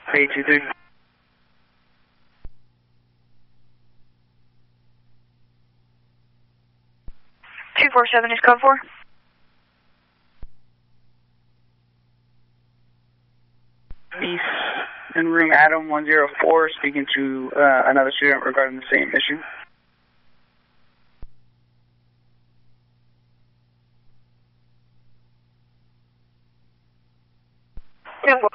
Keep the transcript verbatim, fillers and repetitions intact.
eight two three. two four seven is code four. East in room Adam one zero four, speaking to uh, another student regarding the same issue. ten four.